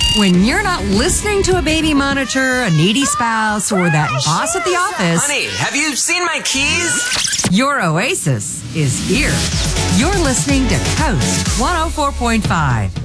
When you're not listening to a baby monitor, a needy spouse, or that boss at the office, Honey, have you seen my keys? your oasis is here. You're listening to Coast 104.5.